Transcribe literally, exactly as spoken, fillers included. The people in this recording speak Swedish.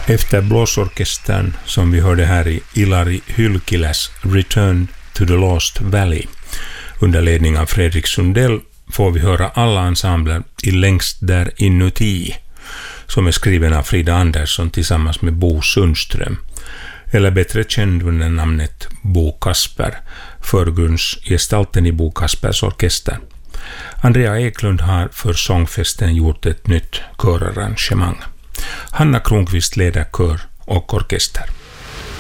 Efter blåsorkestern som vi hörde här i Ilari Hylkiläs Return to the Lost Valley under ledning av Fredrik Sundell får vi höra alla ensembler i Längst där inuti som är skriven av Frida Andersson tillsammans med Bo Sundström, eller bättre känd under namnet Bo Kasper, förgrundsgestalten i Bo Kaspers orkester. Andrea Eklund har för sångfesten gjort ett nytt körarrangemang. Hanna Kronqvist leder kör och orkester.